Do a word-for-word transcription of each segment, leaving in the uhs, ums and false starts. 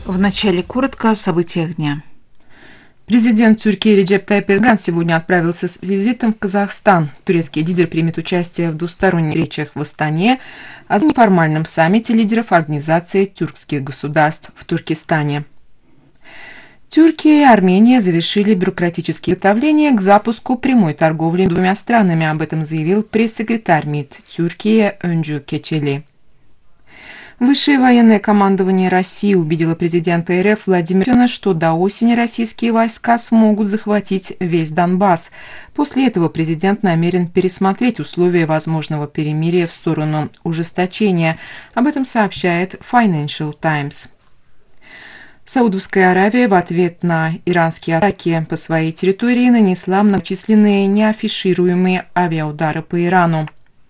Вначале коротко о событиях дня. Президент Тюркии Реджеп Тайип Эрдоган сегодня отправился с визитом в Казахстан. Турецкий лидер примет участие в двусторонних встречах в Астане, а в неформальном саммите лидеров Организации тюркских государств в Туркестане. Тюркия и Армения завершили бюрократические готовления к запуску прямой торговли между двумя странами. Об этом заявил пресс-секретарь МИД Тюркии Önju Keçeli. Высшее военное командование России убедило президента РФ Владимира Путина, что до осени российские войска смогут захватить весь Донбасс. После этого президент намерен пересмотреть условия возможного перемирия в сторону ужесточения. Об этом сообщает Financial Times. Саудовская Аравия в ответ на иранские атаки по своей территории нанесла многочисленные неафишируемые авиаудары по Ирану.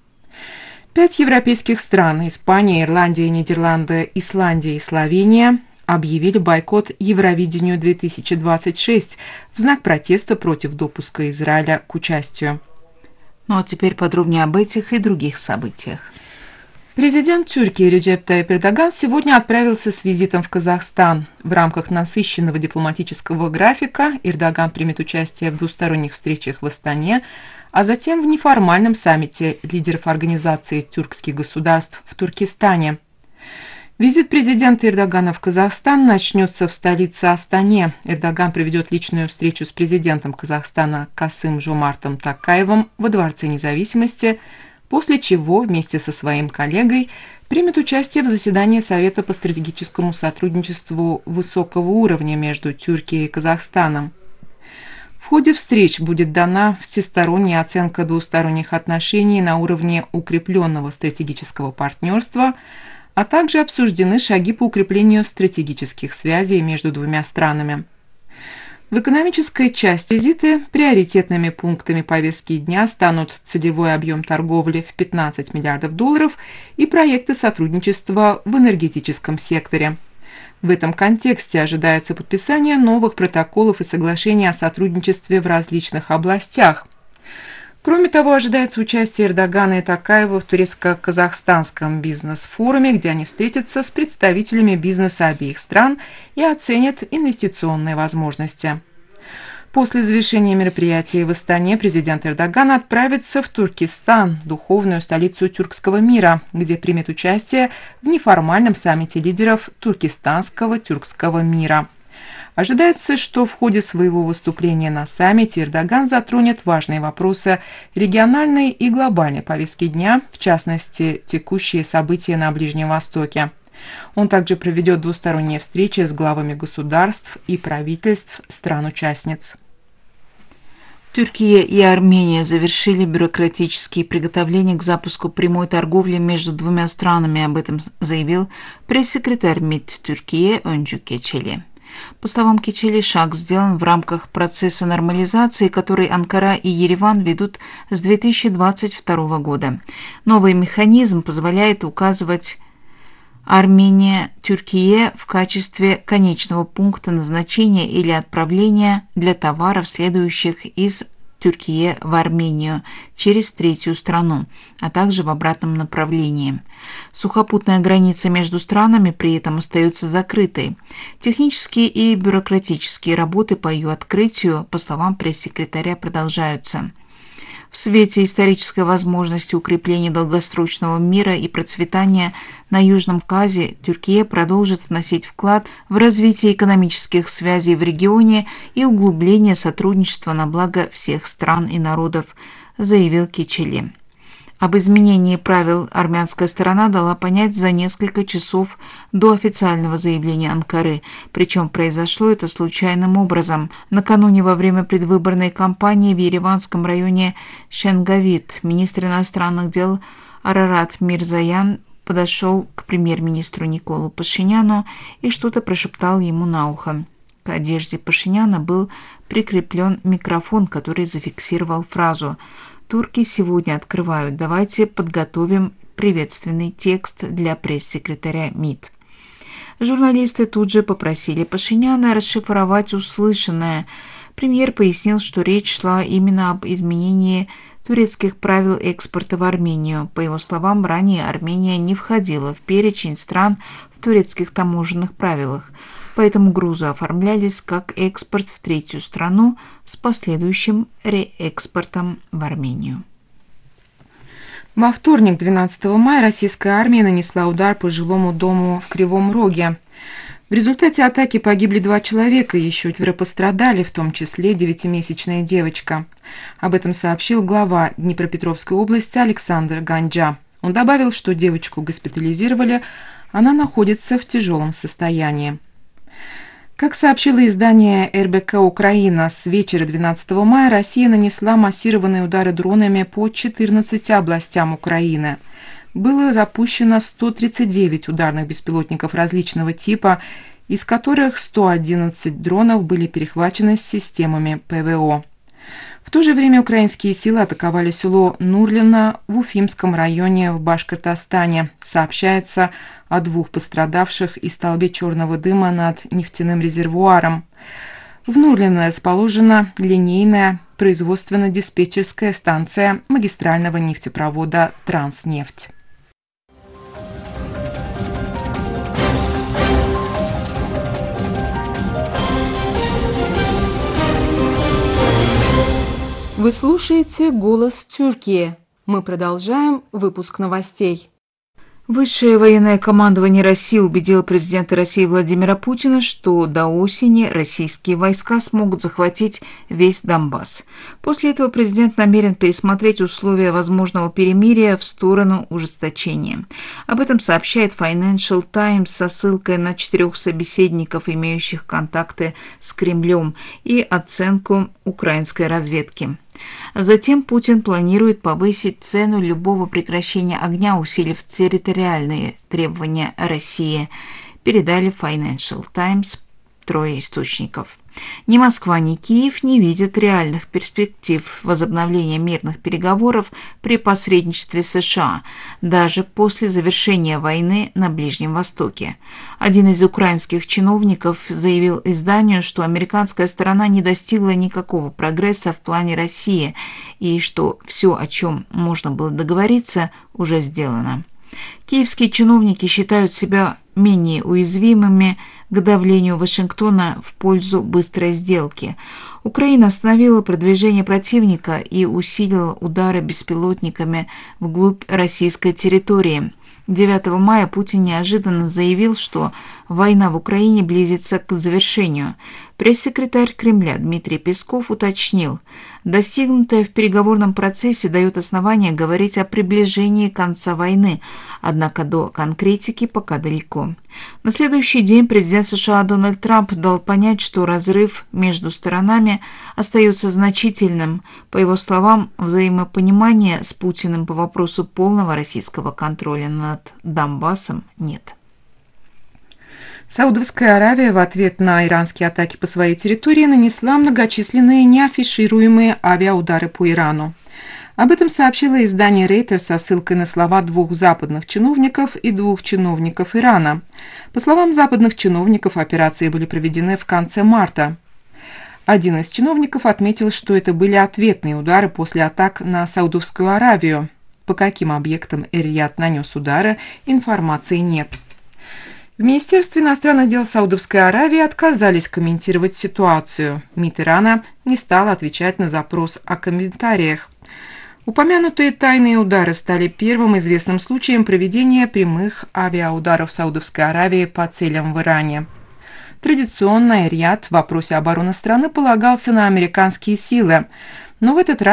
Пять европейских стран – Испания, Ирландия, Нидерланды, Исландия и Словения – объявили бойкот Евровидению две тысячи двадцать шесть в знак протеста против допуска Израиля к участию. Ну а теперь подробнее об этих и других событиях. Президент Тюркии Реджеп Тайип Эрдоган сегодня отправился с визитом в Казахстан. В рамках насыщенного дипломатического графика Эрдоган примет участие в двусторонних встречах в Астане, а затем в неформальном саммите лидеров Организации тюркских государств в Туркестане. Визит президента Эрдогана в Казахстан начнется в столице Астане. Эрдоган проведет личную встречу с президентом Казахстана Касым-Жомартом Токаевым во Дворце независимости, после чего вместе со своим коллегой примет участие в заседании Совета по стратегическому сотрудничеству высокого уровня между Тюркией и Казахстаном. В ходе встреч будет дана всесторонняя оценка двусторонних отношений на уровне укрепленного стратегического партнерства, а также обсуждены шаги по укреплению стратегических связей между двумя странами. В экономической части визита приоритетными пунктами повестки дня станут целевой объем торговли в пятнадцать миллиардов долларов и проекты сотрудничества в энергетическом секторе. В этом контексте ожидается подписание новых протоколов и соглашений о сотрудничестве в различных областях. Кроме того, ожидается участие Эрдогана и Токаева в турецко-казахстанском бизнес-форуме, где они встретятся с представителями бизнеса обеих стран и оценят инвестиционные возможности. После завершения мероприятия в Астане президент Эрдоган отправится в Туркестан, духовную столицу тюркского мира, где примет участие в неформальном саммите лидеров туркестанского тюркского мира. Ожидается, что в ходе своего выступления на саммите Эрдоган затронет важные вопросы региональной и глобальной повестки дня, в частности, текущие события на Ближнем Востоке. Он также проведет двусторонние встречи с главами государств и правительств стран-участниц. Тюркия и Армения завершили бюрократические приготовления к запуску прямой торговли между двумя странами. Об этом заявил пресс-секретарь МИД Тюркии Önju Keçeli. По словам Keçeli, шаг сделан в рамках процесса нормализации, который Анкара и Ереван ведут с две тысячи двадцать второго года. Новый механизм позволяет указывать Армения, Тюркия в качестве конечного пункта назначения или отправления для товаров, следующих из Тюркии в Армению через третью страну, а также в обратном направлении. Сухопутная граница между странами при этом остается закрытой. Технические и бюрократические работы по ее открытию, по словам пресс-секретаря, продолжаются. В свете исторической возможности укрепления долгосрочного мира и процветания на Южном Кавказе Тюркия продолжит вносить вклад в развитие экономических связей в регионе и углубление сотрудничества на благо всех стран и народов, заявил Keçeli. Об изменении правил армянская сторона дала понять за несколько часов до официального заявления Анкары, причем произошло это случайным образом. Накануне во время предвыборной кампании в Ереванском районе Шенгавит министр иностранных дел Арарат Мирзоян подошел к премьер-министру Николу Пашиняну и что-то прошептал ему на ухо. К одежде Пашиняна был прикреплен микрофон, который зафиксировал фразу «Турки сегодня открывают. Давайте подготовим приветственный текст для пресс-секретаря МИД». Журналисты тут же попросили Пашиняна расшифровать услышанное. Премьер пояснил, что речь шла именно об изменении турецких правил экспорта в Армению. По его словам, ранее Армения не входила в перечень стран в турецких таможенных правилах. поэтому грузы оформлялись как экспорт в третью страну с последующим реэкспортом в Армению. Во вторник, двенадцатого мая, российская армия нанесла удар по жилому дому в Кривом Роге. В результате атаки погибли два человека, еще четверо пострадали, в том числе девятимесячная девочка. Об этом сообщил глава Днепропетровской области Александр Ганджа. Он добавил, что девочку госпитализировали, она находится в тяжелом состоянии. Как сообщило издание эр бэ ка Украина, с вечера двенадцатого мая Россия нанесла массированные удары дронами по четырнадцати областям Украины. Было запущено сто тридцать девять ударных беспилотников различного типа, из которых сто одиннадцать дронов были перехвачены с системами пэ вэ о. В то же время украинские силы атаковали село Нурлино в Уфимском районе в Башкортостане. Сообщается о двух пострадавших и столбе черного дыма над нефтяным резервуаром. В Нурлино расположена линейная производственно-диспетчерская станция магистрального нефтепровода «Транснефть». Вы слушаете «Голос Тюркии». Мы продолжаем выпуск новостей. Высшее военное командование России убедило президента России Владимира Путина, что до осени российские войска смогут захватить весь Донбасс. После этого президент намерен пересмотреть условия возможного перемирия в сторону ужесточения. Об этом сообщает Financial Times со ссылкой на четырех собеседников, имеющих контакты с Кремлем, и оценку украинской разведки. Затем Путин планирует повысить цену любого прекращения огня, усилив территориальные требования России, передали Financial Times трое источников. Ни Москва, ни Киев не видят реальных перспектив возобновления мирных переговоров при посредничестве США, даже после завершения войны на Ближнем Востоке. Один из украинских чиновников заявил изданию, что американская сторона не достигла никакого прогресса в плане России и что все, о чем можно было договориться, уже сделано. Киевские чиновники считают себя менее уязвимыми к давлению Вашингтона в пользу быстрой сделки. Украина остановила продвижение противника и усилила удары беспилотниками вглубь российской территории. девятого мая Путин неожиданно заявил, что война в Украине близится к завершению. Пресс-секретарь Кремля Дмитрий Песков уточнил, достигнутое в переговорном процессе дает основание говорить о приближении конца войны, однако до конкретики пока далеко. На следующий день президент США Дональд Трамп дал понять, что разрыв между сторонами остается значительным. По его словам, взаимопонимания с Путиным по вопросу полного российского контроля над Донбассом нет. Саудовская Аравия в ответ на иранские атаки по своей территории нанесла многочисленные неафишируемые авиаудары по Ирану. Об этом сообщило издание Рейтер со ссылкой на слова двух западных чиновников и двух чиновников Ирана. По словам западных чиновников, операции были проведены в конце марта. Один из чиновников отметил, что это были ответные удары после атак на Саудовскую Аравию. По каким объектам Эр-Рияд нанес удары, информации нет. В Министерстве иностранных дел Саудовской Аравии отказались комментировать ситуацию. МИД Ирана не стал отвечать на запрос о комментариях. Упомянутые тайные удары стали первым известным случаем проведения прямых авиаударов Саудовской Аравии по целям в Иране. Традиционно Эр-Рияд в вопросе обороны страны полагался на американские силы, но в этот раз